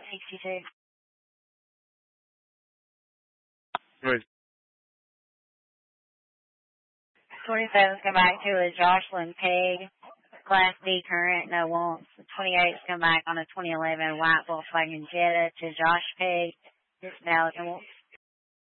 62. Right. 27's come back to a Jocelyn Peg, Class B current, no wants. 28's come back on a 2011 white Volkswagen Jetta to Josh Peg, now no wants.